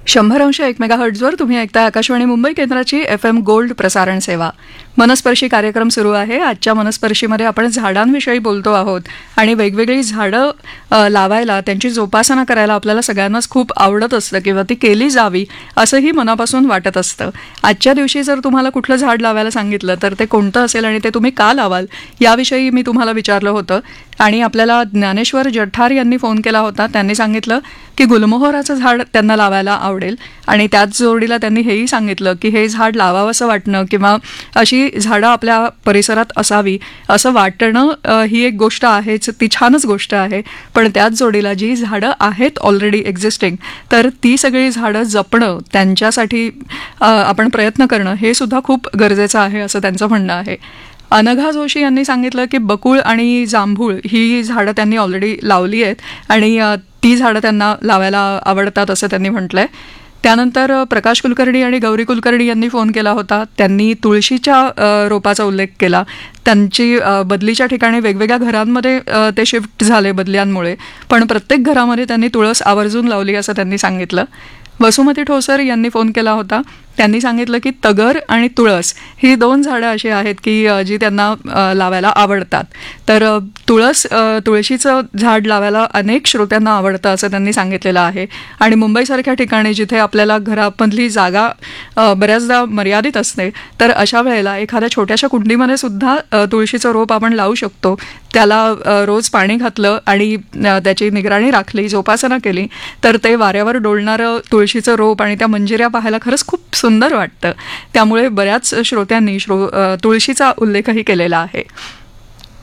100.1 मेगाहर्ट्झवर तुम्ही ऐकताय आकाशवाणी मुंबई केंद्राची FM गोल्ड प्रसारण सेवा. मनस्पर्शी कार्यक्रम सुरू आहे. आजच्या मनस्पर्शीमध्ये आपण झाडांविषयी बोलतो आहोत आणि वेगवेगळी झाडं लावायला, त्यांची जोपासना करायला आपल्याला सगळ्यांनाच खूप आवडत असतं किंवा ती केली जावी असंही मनापासून वाटत असतं. आजच्या दिवशी जर तुम्हाला कुठलं झाड लावायला सांगितलं तर ते कोणतं असेल आणि ते तुम्ही का लावाल याविषयी मी तुम्हाला विचारलं होतं. आणि आपल्याला ज्ञानेश्वर जठार यांनी फोन केला होता. त्यांनी सांगितलं की गुलमोहराचं झाड त्यांना लावायला आवडेल आणि त्याच जोडीला त्यांनी हेही सांगितलं की हे झाड लावावं असं वाटणं किंवा अशी झाडं आपल्या परिसरात असावी असं वाटणं ही एक गोष्ट आहेच, ती छानच गोष्ट आहे. पण त्याच जोडीला जी झाडं आहेत ऑलरेडी एक्झिस्टिंग, तर ती सगळी झाडं जपणं, त्यांच्यासाठी आपण प्रयत्न करणं हे सुद्धा खूप गरजेचं आहे असं त्यांचं म्हणणं आहे. अनघा जोशी यांनी सांगितलं की बकुळ आणि जांभूळ ही झाडं त्यांनी ऑलरेडी लावली आहेत आणि ती झाडं त्यांना लावायला आवडतात असं त्यांनी म्हटलंय. त्यानंतर प्रकाश कुलकर्णी आणि गौरी कुलकर्णी यांनी फोन केला होता. त्यांनी तुळशीच्या रोपाचा उल्लेख केला. त्यांची बदलीच्या ठिकाणी वेगवेगळ्या घरांमध्ये ते शिफ्ट झाले बदल्यांमुळे, पण प्रत्येक घरामध्ये त्यांनी तुळस आवर्जून लावली असं त्यांनी सांगितलं. वसुमती ठोसर यांनी फोन केला होता. त्यांनी सांगितलं की तगर आणि तुळस ही दोन झाडं अशी आहेत की जी त्यांना लावायला आवडतात. तर तुळशीचं झाड लावायला अनेक श्रोत्यांना आवडतं असं त्यांनी सांगितलेलं आहे. आणि मुंबईसारख्या ठिकाणी जिथे आपल्याला घरामधली जागा बऱ्याचदा मर्यादित असते, तर अशा वेळेला एखाद्या छोट्याशा कुंडीमध्ये सुद्धा तुळशीचं रोप आपण लावू शकतो. त्याला रोज पाणी घातलं आणि त्याची निगराणी राखली, जोपासना केली, तर ते वाऱ्यावर डोलणारं तुळशीचं रोप आणि त्या मंजिऱ्या पाहायला खरंच खूप सुंदर वाटतं. त्यामुळे बऱ्याच श्रोत्यांनी तुळशीचा उल्लेखही केलेला आहे.